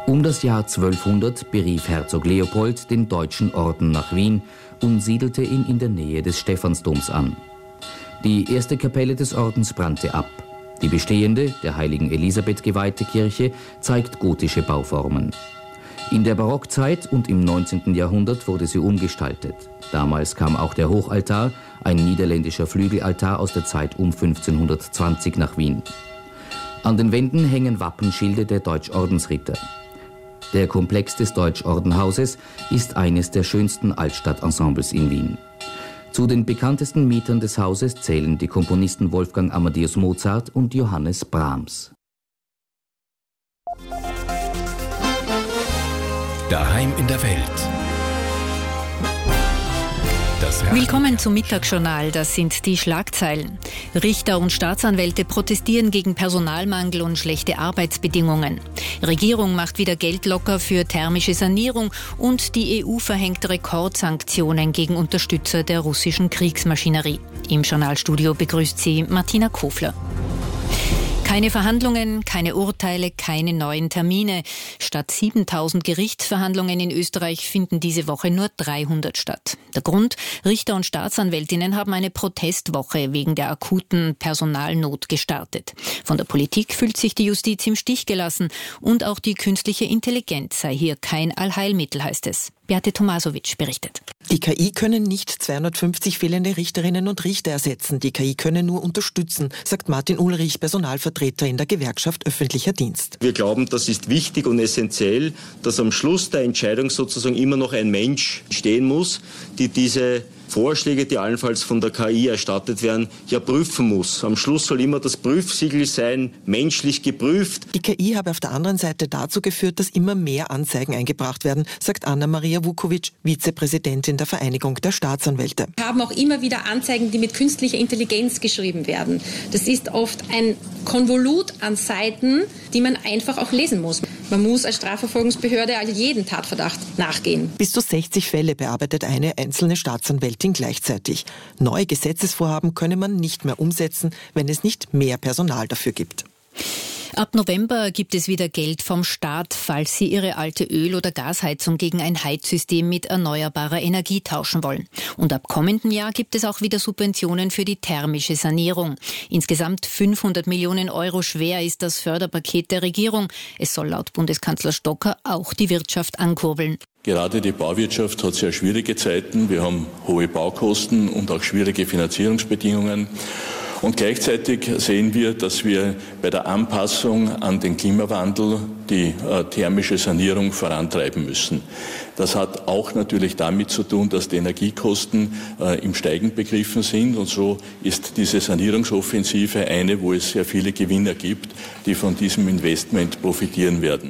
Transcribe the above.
Um das Jahr 1200 berief Herzog Leopold den Deutschen Orden nach Wien und siedelte ihn in der Nähe des Stephansdoms an. Die erste Kapelle des Ordens brannte ab. Die bestehende, der heiligen Elisabeth geweihte Kirche zeigt gotische Bauformen. In der Barockzeit und im 19. Jahrhundert wurde sie umgestaltet. Damals kam auch der Hochaltar, ein niederländischer Flügelaltar aus der Zeit um 1520 nach Wien. An den Wänden hängen Wappenschilde der Deutschordensritter. Der Komplex des Deutschordenhauses ist eines der schönsten Altstadtensembles in Wien. Zu den bekanntesten Mietern des Hauses zählen die Komponisten Wolfgang Amadeus Mozart und Johannes Brahms. Daheim in der Welt. Willkommen zum Mittagsjournal, das sind die Schlagzeilen. Richter und Staatsanwälte protestieren gegen Personalmangel und schlechte Arbeitsbedingungen. Regierung macht wieder Geld locker für thermische Sanierung und die EU verhängt Rekordsanktionen gegen Unterstützer der russischen Kriegsmaschinerie. Im Journalstudio begrüßt sie Martina Kofler. Keine Verhandlungen, keine Urteile, keine neuen Termine. Statt 7000 Gerichtsverhandlungen in Österreich finden diese Woche nur 300 statt. Der Grund: Richter und Staatsanwältinnen haben eine Protestwoche wegen der akuten Personalnot gestartet. Von der Politik fühlt sich die Justiz im Stich gelassen und auch die künstliche Intelligenz sei hier kein Allheilmittel, heißt es. Beate Tomasovic berichtet. Die KI können nicht 250 fehlende Richterinnen und Richter ersetzen. Die KI können nur unterstützen, sagt Martin Ulrich, Personalvertreter in der Gewerkschaft Öffentlicher Dienst. Wir glauben, das ist wichtig und essentiell, dass am Schluss der Entscheidung sozusagen immer noch ein Mensch stehen muss, die diese Vorschläge, die allenfalls von der KI erstattet werden, ja prüfen muss. Am Schluss soll immer das Prüfsiegel sein, menschlich geprüft. Die KI habe auf der anderen Seite dazu geführt, dass immer mehr Anzeigen eingebracht werden, sagt Anna-Maria Vukovic, Vizepräsidentin der Vereinigung der Staatsanwälte. Wir haben auch immer wieder Anzeigen, die mit künstlicher Intelligenz geschrieben werden. Das ist oft ein Konvolut an Seiten, die man einfach auch lesen muss. Man muss als Strafverfolgungsbehörde jeden Tatverdacht nachgehen. Bis zu 60 Fälle bearbeitet eine einzelne Staatsanwältin gleichzeitig. Neue Gesetzesvorhaben könne man nicht mehr umsetzen, wenn es nicht mehr Personal dafür gibt. Ab November gibt es wieder Geld vom Staat, falls Sie Ihre alte Öl- oder Gasheizung gegen ein Heizsystem mit erneuerbarer Energie tauschen wollen. Und ab kommenden Jahr gibt es auch wieder Subventionen für die thermische Sanierung. Insgesamt 500 Millionen Euro schwer ist das Förderpaket der Regierung. Es soll laut Bundeskanzler Stocker auch die Wirtschaft ankurbeln. Gerade die Bauwirtschaft hat sehr schwierige Zeiten. Wir haben hohe Baukosten und auch schwierige Finanzierungsbedingungen. Und gleichzeitig sehen wir, dass wir bei der Anpassung an den Klimawandel die thermische Sanierung vorantreiben müssen. Das hat auch natürlich damit zu tun, dass die Energiekosten im Steigen begriffen sind. Und so ist diese Sanierungsoffensive eine, wo es sehr viele Gewinner gibt, die von diesem Investment profitieren werden.